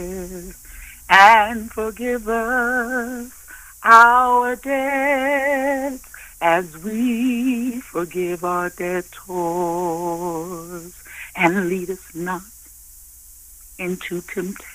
and forgive us our debts as we forgive our debtors. And lead us not into temptation